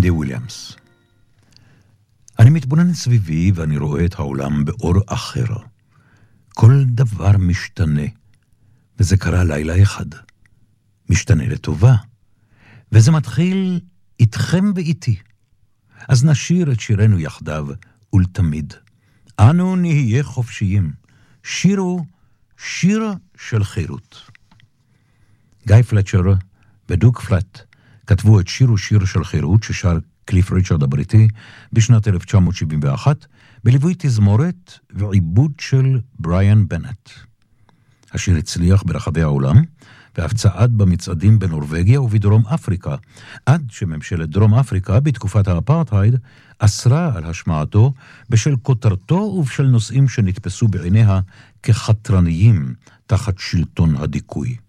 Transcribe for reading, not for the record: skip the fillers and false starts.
אנדי וויליאמס. אני מתבונן סביבי ואני רואה את העולם באור אחר. כל דבר משתנה, וזה קרה לילה אחד. משתנה לטובה, וזה מתחיל איתכם ואיתי. אז נשיר את שירנו יחדיו ולתמיד. אנו נהיה חופשיים. שירו שיר של חירות. גיא פלצ'ר ודוק פלט כתבו את שירו שיר של חירות ששר קליף ריצ'רד הבריטי בשנת 1971 בליווי תזמורת ועיבוד של בריאן בנט. השיר הצליח ברחבי העולם ואף צעד במצעדים בנורווגיה ובדרום אפריקה, עד שממשלת דרום אפריקה בתקופת האפרטהייד אסרה על השמעתו בשל כותרתו ובשל נושאים שנתפסו בעיניה כחתרניים תחת שלטון הדיכוי.